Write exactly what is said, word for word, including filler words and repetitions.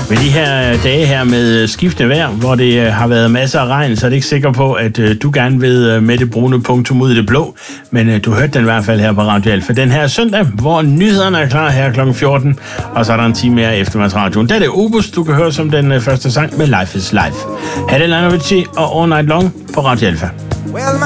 Med de her dage her med skiftende vejr, hvor det har været masser af regn, så er det ikke sikker på, at du gerne ved med det brune punktum ud i det blå. Men du hørte den i hvert fald her på Radio Alfa. Den her søndag, hvor nyhederne er klar her klokken fjorten, og så er der en time mere eftermiddagsradioen. Der er det Obus, du kan høre som den første sang med Life is Life. Ha' det Lanovici og All Night Long på Radio Alfa. Well,